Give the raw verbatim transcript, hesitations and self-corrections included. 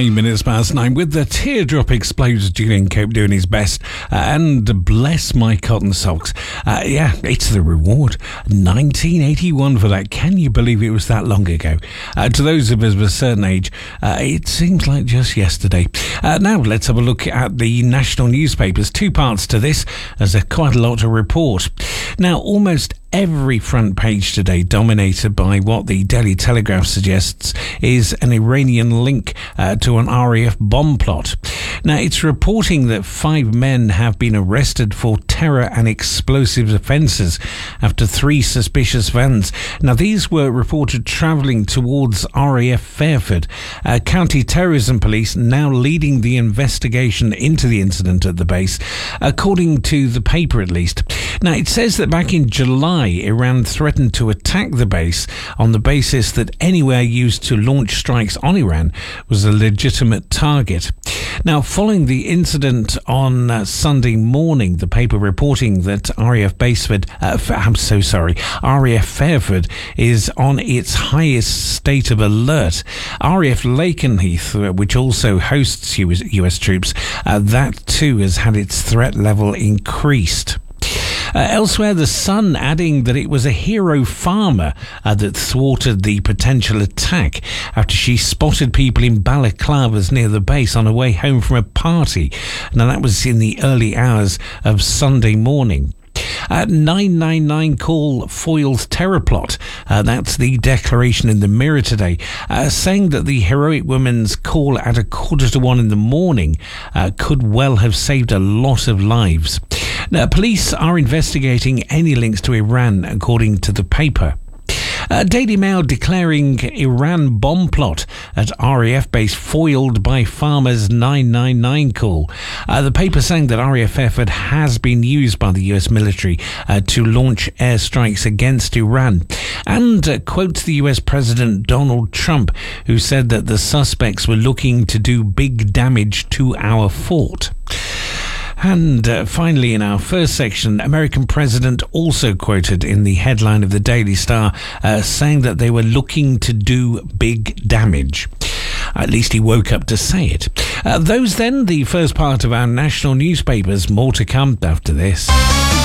Nine minutes past nine with the teardrop explodes. Julian Cope doing his best. Uh, and bless my cotton socks. Uh, yeah, it's the reward. nineteen eighty-one for that. Can you believe it was that long ago? Uh, to those of us of a certain age, uh, it seems like just yesterday. Uh, now, let's have a look at the national newspapers. Two parts to this, as there's quite a lot to report. Now, almost every front page today dominated by what the Daily Telegraph suggests is an Iranian link uh, to an R A F bomb plot. Now, it's reporting that five men have been arrested for terror and explosive offences after three suspicious vans. Now, these were reported travelling towards R A F Fairford. Uh, County Terrorism Police now leading the investigation into the incident at the base, according to the paper at least. Now, it says that back in July, Iran threatened to attack the base on the basis that anywhere used to launch strikes on Iran was a legitimate target. Now, following the incident on uh, Sunday morning, the paper reporting that R A F Baseford, uh, I'm so sorry, R A F Fairford is on its highest state of alert. R A F Lakenheath, uh, which also hosts U S, U S troops, uh, that too has had its threat level increased. Uh, elsewhere, The Sun adding that it was a hero farmer uh, that thwarted the potential attack after she spotted people in balaclavas near the base on her way home from a party. Now, that was in the early hours of Sunday morning. Uh, nine nine nine call foils terror plot. Uh, that's the declaration in the Mirror today, uh, saying that the heroic woman's call at a quarter to one in the morning uh, could well have saved a lot of lives. Now, police are investigating any links to Iran, according to the paper. Uh, Daily Mail declaring Iran bomb plot at R A F base foiled by farmers nine nine nine call. Uh, the paper saying that R A F Fairford has been used by the U S military uh, to launch airstrikes against Iran, and uh, quotes the U S President Donald Trump, who said that the suspects were looking to do big damage to our fort. And uh, finally, in our first section, American president also quoted in the headline of the Daily Star, uh, saying that they were looking to do big damage. At least he woke up to say it. Uh, those then, the first part of our national newspapers. More to come after this.